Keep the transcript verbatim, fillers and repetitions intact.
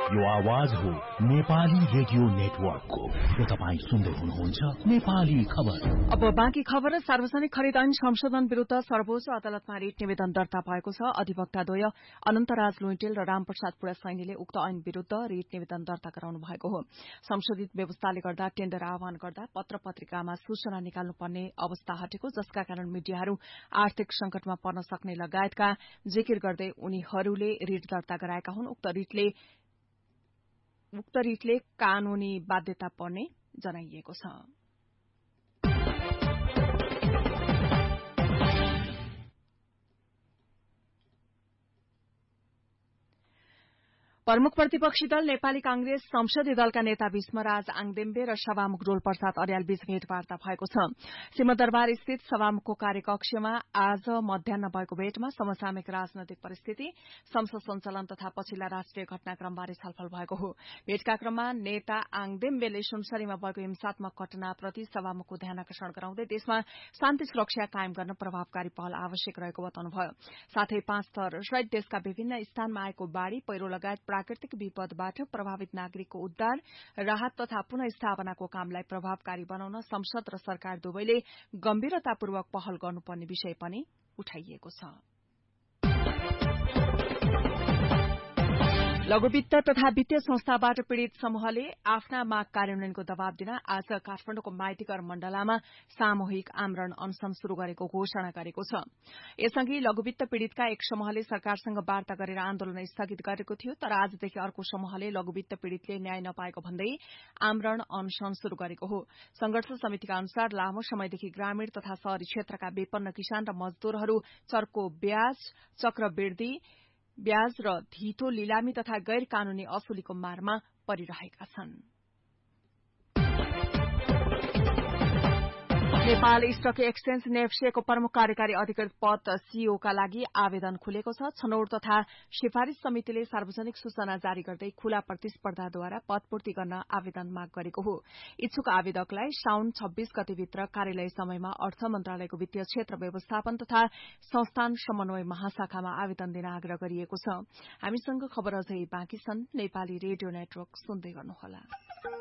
यो आवाज हो नेपाली रेडियो नेटवर्कको। यो तपाई सुन्दै हुनुहुन्छ नेपाली खबर। अब बाँकी खबर। सार्वजनिक खरिद ऐन संशोधन विरूद्ध सर्वोच्च अदालतमा रिट निवेदन दर्ता भएको छ। अधिवक्ताद्वय अनन्तराज लुइटेल र रामप्रसाद पुडासैनीले उक्त ऐन विरूद्ध रिट निवेदन दर्ता गराउनु भएको हो। संशोधित व्यवस्थाले गर्दा टेण्डर आह्वान गर्दा पत्र पत्रिकामा सूचना निकाल्नुपर्ने अवस्था हटेको, जसका कारण मीडियाहरू आर्थिक संकटमा पर्न सक्ने लगायतका जिकिर गर्दै उनीहरूले रिट दर्ता गराएका हुन्। उक्त रिटले उक्त रिटले कानूनी बाध्यता पर्ने जनाइएको छ। प्रमुख प्रतिपक्षी दल नेपाली कांग्रेस संसदीय दलका नेता भीष्मराज आङदेम्बे र सभामुख डोल प्रसाद अर्याल बीच भेटवार्ता भएको छ। सिंहदरबार स्थित सभामुखको कार्यकक्षमा आज मध्याह भएको भेटमा समसामयिक राजनैतिक परिस्थिति, संसद सञ्चालन तथा पछिल्ला राष्ट्रिय घटनाक्रमबारे छलफल भएको हो। भेटका क्रममा नेता आङदेम्बेले सुनसरीमा भएको हिंसात्मक घटनाप्रति सभामुखको ध्यानाकर्षण गराउँदै देशमा शान्ति सुरक्षा कायम गर्न प्रभावकारी पहल आवश्यक रहेको बताउनुभयो। साथै पाँच थर सहित देशका विभिन्न स्थानमा आएको बाढ़ी, पहिरो लगायत प्राकृतिक विपदबाट प्रभावित नागरिकको उद्धार, राहत तथा पुनःस्थापनाको कामलाई प्रभावकारी बनाउन संसद र सरकार दुवैले गम्भीरतापूर्वक पहल गर्नुपर्ने विषय पनि उठाइएको छ। लघुवित्त तथा वित्तीय संस्थाबाट पीड़ित समूहले आफ्ना माग कार्यान्वयनको दबाव दिन आज काठमाडौँको माइतीघर मण्डलामा सामूहिक आमरण अनशन शुरू गरेको घोषणा गरेको छ। यसअघि लघुवित्त पीड़ितका एक समूहले सरकारसँग वार्ता गरेर आन्दोलन स्थगित गरेको थियो, तर आजदेखि अर्को समूहले लघुवित्त पीड़ितले न्याय नपाएको भन्दै आमरण अनशन शुरू गरेको हो। संघर्ष समितिका अनुसार लामो समयदेखि ग्रामीण तथा शहरी क्षेत्रका विपन्न किसान र मजदूरहरू चर्को ब्याज, चक्रवृद्धि ब्याज र धितो लिलामी तथा गैर कानूनी असुलीको मारमा परिरहेका छन्। नेपाल स्टक एक्सचेन्ज नेफ्सेको प्रमुख कार्यकारी अधिकृत पद सीईओ का लागि आवेदन खुलेको छ। छनौट तथा सिफारिश समितिले सार्वजनिक सूचना जारी गर्दै खुला प्रतिस्पर्धाद्वारा पदपूर्ति गर्न आवेदन माग गरेको हो। इच्छुक आवेदकलाई साउन छब्बीस गतेभित्र कार्यालय समयमा अर्थ मन्त्रालयको वित्तीय क्षेत्र व्यवस्थापन तथा संस्थान समन्वय महाशाखामा आवेदन दिन आग्रह गरिएको छ। हामीसँग खबर अझै बाँकी छन्। नेपाली रेडियो नेटवर्क सुन्दै गर्नुहोला।